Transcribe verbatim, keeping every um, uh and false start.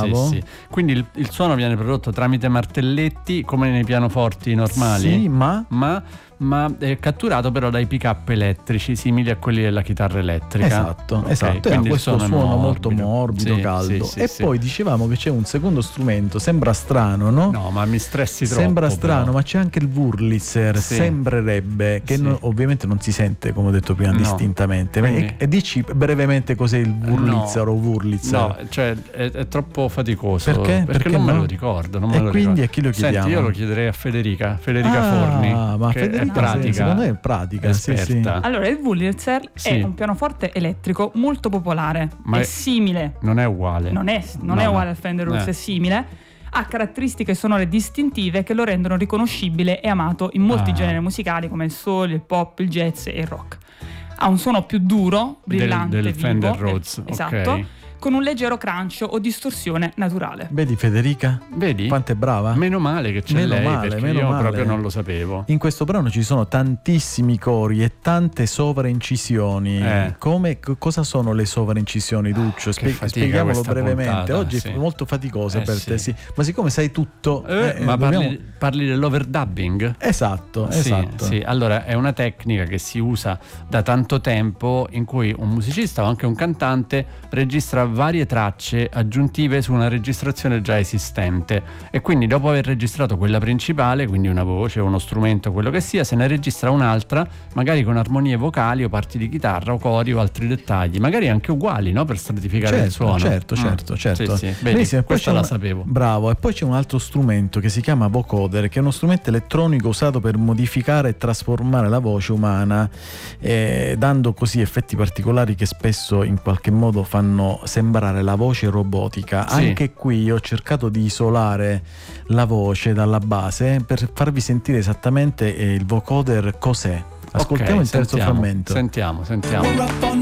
bravo. Sì, sì. Quindi il, il suono viene prodotto tramite martelletti come nei pianoforti normali. Sì, ma ma ma è catturato però dai pick-up elettrici simili a quelli della chitarra elettrica. Esatto, Okay, esatto. E ha quindi il questo suono è suono molto morbido, Sì, caldo. sì, sì, e sì. poi dicevamo che c'è un secondo strumento, sembra strano, no? No, ma mi stressi troppo. Sembra strano, però. ma c'è anche il Wurlitzer, Sì. sembrerebbe, che Sì. non- ovviamente non si sente, come ho detto prima, No. distintamente. Quindi- E, e dici brevemente cos'è il Wurlitzer No. o Wurlitzer? No, cioè è, è troppo faticoso. Perché? Perché non me no? lo ricordo. Non me E lo quindi ricordo. a chi lo chiediamo? Senti, io lo chiederei a Federica, Federica Ah, Forni, ma che Federica, è pratica. secondo me è pratica, sì, sì. esperta. Allora, il Wurlitzer Sì. è un pianoforte elettrico molto popolare, Ma è, è- simile, Non è uguale. non è, non No, è no. uguale al Fender Rhodes, Eh. è simile, ha caratteristiche sonore distintive che lo rendono riconoscibile e amato in molti Ah. generi musicali come il soul, il pop, il jazz e il rock. Ha un suono più duro, brillante, del vivo, Fender eh, Rhodes, esatto, ok. con un leggero crunch o distorsione naturale. Vedi Federica? Vedi? Quanto è brava? Meno male che c'è Meno lei, male, perché meno io male. proprio non lo sapevo. In questo brano ci sono tantissimi cori e tante sovraincisioni. Eh. Come, co- cosa sono le sovraincisioni, Duccio? che Spie- fatica spieghiamolo questa brevemente. puntata, Oggi sì. è molto faticosa Eh, per sì. te, sì. Ma siccome sai tutto, Eh, eh, ma dobbiamo- parli, parli dell'overdubbing? Esatto, Sì, esatto. sì, allora è una tecnica che si usa da tanto tempo in cui un musicista o anche un cantante registra varie tracce aggiuntive su una registrazione già esistente e quindi dopo aver registrato quella principale, quindi una voce, uno strumento, quello che sia, se ne registra un'altra, magari con armonie vocali o parti di chitarra o cori o altri dettagli, magari anche uguali, no? Per stratificare il Certo, suono. certo, Mm. certo, certo. Sì, sì. Vedi, Benissimo, e poi questa c'è la un- sapevo. Bravo, e poi c'è un altro strumento che si chiama vocoder, che è uno strumento elettronico usato per modificare e trasformare la voce umana, eh, dando così effetti particolari che spesso in qualche modo fanno sembrare la voce robotica. Sì. Anche qui ho cercato di isolare la voce dalla base per farvi sentire esattamente eh, il vocoder cos'è. Ascoltiamo Ok, il terzo sentiamo, frammento. Sentiamo, sentiamo.